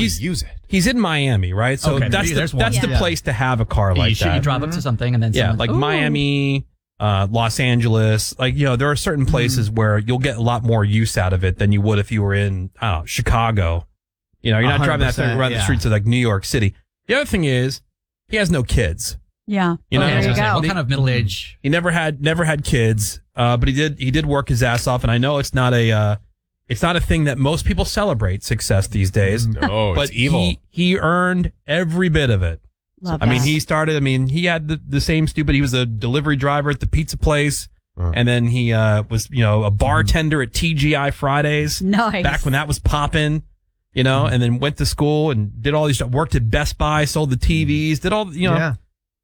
use it. He's in Miami, right? So Okay, that's there's the one. place to have a car like that. You drive up to something and then like Miami, Los Angeles. Like, there are certain places where you'll get a lot more use out of it than you would if you were in Chicago. You're not driving that thing around the streets of like New York City. The other thing is, he has no kids. Yeah. There you go. What kind of middle age? He never had kids, but he did work his ass off, and I know it's not a thing that most people celebrate success these days. No, but it's evil. He earned every bit of it. Love I mean, that. he had the same stupid. He was a delivery driver at the pizza place, and then he was a bartender at TGI Fridays. Nice. Back when that was popping. And then went to school and did all these stuff. Worked at Best Buy, sold the TVs, did all Yeah.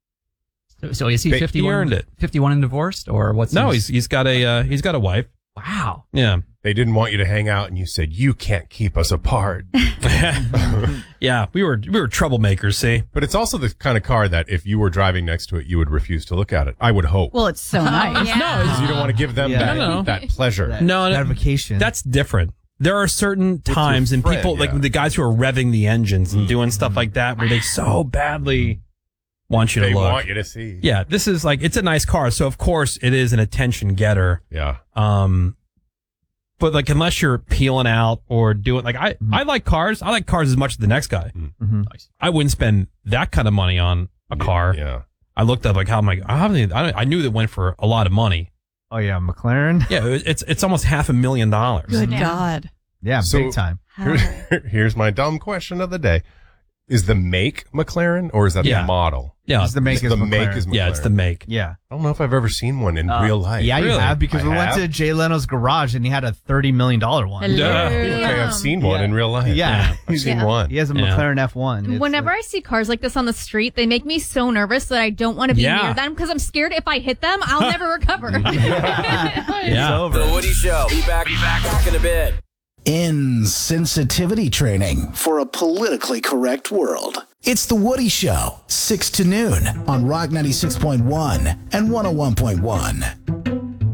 So is he 51? He earned it. 51 and divorced, or what's? No, he's got a wife. Wow. Yeah. They didn't want you to hang out, and you said, you can't keep us apart. Yeah, we were troublemakers, see? But it's also the kind of car that if you were driving next to it, you would refuse to look at it. I would hope. Well, it's so nice. Because you don't want to give them that pleasure. No, vacation. that's different. There are certain times and friend, people, like yeah. the guys who are revving the engines and doing stuff like that, where they so badly want you to They look. want you to see. Yeah, this is like, it's a nice car, so of course it is an attention getter. Yeah. But like, unless you're peeling out or doing, like, I like cars. I like cars as much as the next guy. Nice. I wouldn't spend that kind of money on a car. Yeah. I looked up like how I'm like, I knew that went for a lot of money. Oh yeah, McLaren. Yeah, it's almost $500,000. Good God. Yeah, So- big time. Here's my dumb question of the day. Is the make McLaren or is that Yeah. the model? Yeah, It's the make is the McLaren. make is McLaren. yeah, it's the make. Yeah. I don't know if I've ever seen one in real life. Yeah, you Really? have, because I we went have? to Jay Leno's garage and he had a $30 million one. Yeah. Okay, I've seen one in real life. Yeah. I've seen Yeah. one. He has a Yeah. McLaren F1. It's Whenever I see cars like this on the street, they make me so nervous that I don't want to be Yeah. near them because I'm scared if I hit them, I'll never recover. Yeah. The Woody Show. Be back in a bit. Insensitivity training for a politically correct world. It's The Woody Show, 6 to noon on Rock 96.1 and 101.1.